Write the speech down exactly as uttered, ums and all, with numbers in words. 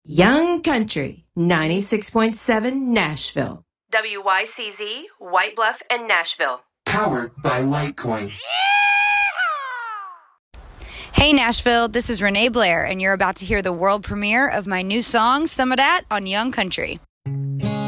Young Country, ninety-six point seven Nashville. W Y C Z, White Bluff, and Nashville. Powered by Litecoin. Hey Nashville, this is Renee Blair, and you're about to hear the world premiere of my new song, Some of That, on Young Country.